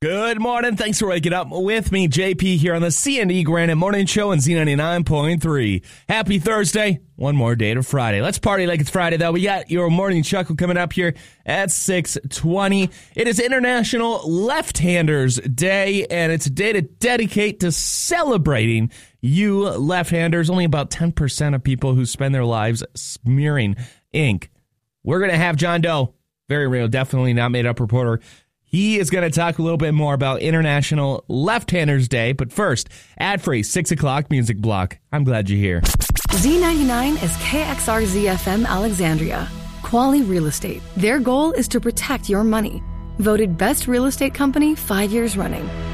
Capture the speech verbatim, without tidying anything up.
Good morning. Thanks for waking up with me, J P, here on the C and E Granite Morning Show on Z ninety-nine point three. Happy Thursday. One more day to Friday. Let's party like it's Friday, though. We got your morning chuckle coming up here at six twenty. It is International Left-Handers Day, and it's a day to dedicate to celebrating you left-handers. Only about ten percent of people who spend their lives smearing ink. We're going to have John Doe, very real, definitely not made-up reporter. He is going to talk a little bit more about International Left-Handers Day. But first, ad-free six o'clock music block. I'm glad you're here. Z ninety-nine is K X R Z F M Alexandria. Quality Real Estate. Their goal is to protect your money. Voted best real estate company five years running.